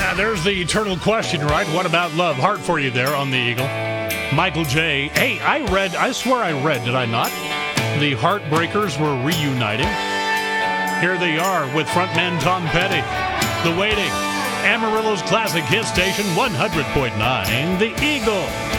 There's the eternal question, right? What about love? Heart for you there on the Eagle. Michael J. Hey, I swear I read, did I not? The Heartbreakers were reuniting. Here they are with frontman Tom Petty. The Waiting. Amarillo's classic hit station 100.9, The Eagle.